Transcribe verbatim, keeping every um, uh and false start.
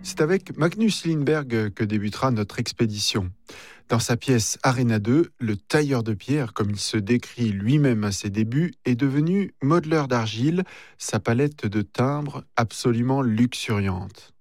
C'est avec Magnus Lindberg que débutera notre expédition. Dans sa pièce Arena deux, le tailleur de pierre, comme il se décrit lui-même à ses débuts, est devenu modeleur d'argile, sa palette de timbres absolument luxuriante.